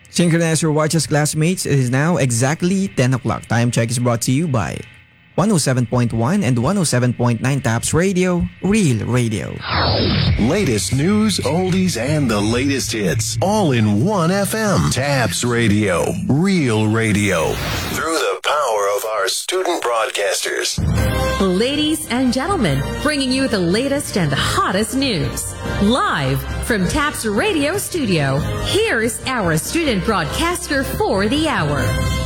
Synchronize your watches, classmates. It is now exactly 10 o'clock. Time check is brought to you by 107.1 and 107.9 Taps Radio, Real Radio. Latest news, oldies, and the latest hits, all in one FM. Taps Radio, Real Radio. Through the power of our student broadcasters. Ladies and gentlemen, bringing you the latest and hottest news. Live from Taps Radio Studio, here's our student broadcaster for the hour.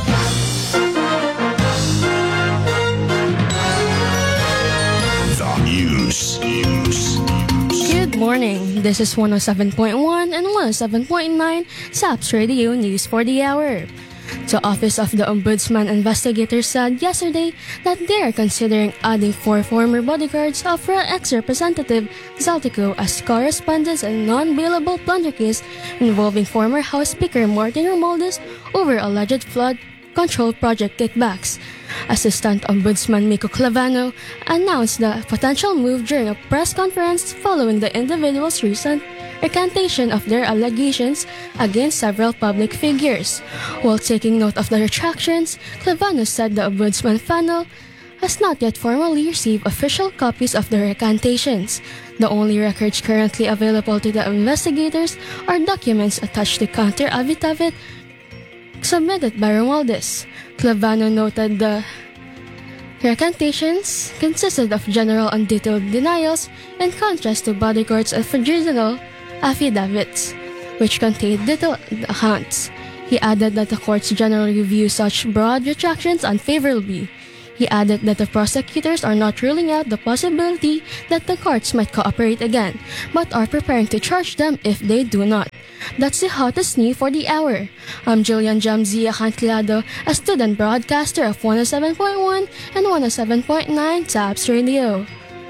Good morning. This is 107.1 and 107.9 SAPS Radio News for the hour. The Office of the Ombudsman investigators said yesterday that they are considering adding 4 former bodyguards of ex-representative Zaltico as correspondents in non-bailable plunder case involving former House Speaker Martin Romualdez over alleged flood control project kickbacks. Assistant Ombudsman Miko Clavano announced the potential move during a press conference following the individual's recent recantation of their allegations against several public figures. While taking note of the retractions, Clavano said the Ombudsman panel has not yet formally received official copies of the recantations. The only records currently available to the investigators are documents attached to counter affidavit submitted by Romualdez. Clavano noted the recantations consisted of general and detailed denials in contrast to bodyguards and original affidavits, which contained detailed accounts. He added that the courts generally view such broad retractions unfavorably. He added that the prosecutors are not ruling out the possibility that the courts might cooperate again, but are preparing to charge them if they do not. That's the hottest news for the hour. I'm Jillian Jamzia Cantilado, a student broadcaster of 107.1 and 107.9 TAPS Radio.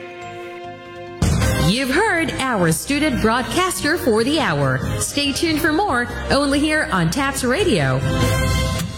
You've heard our student broadcaster for the hour. Stay tuned for more, only here on TAPS Radio.